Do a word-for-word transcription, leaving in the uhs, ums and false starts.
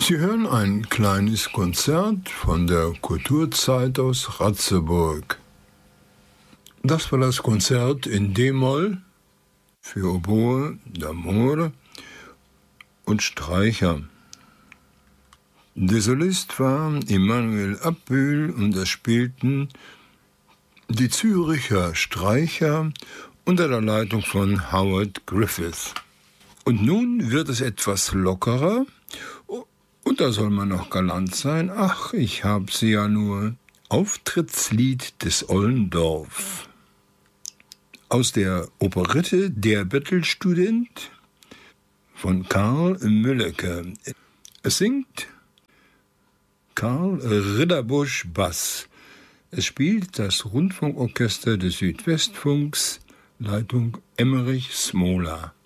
Sie hören ein kleines Konzert von der Kulturzeit aus Ratzeburg. Das war das Konzert in D-Moll für Oboe, d'Amore und Streicher. Der Solist war Emanuel Abbühl und es spielten die Züricher Streicher unter der Leitung von Howard Griffith. Und nun wird es etwas lockerer und da soll man noch galant sein. Ach, ich hab sie ja nur. Auftrittslied des Ollendorf. Aus der Operette Der Bettelstudent von Karl Müllecke. Es singt Karl Ridderbusch Bass. Es spielt das Rundfunkorchester des Südwestfunks, Leitung Emmerich Smola.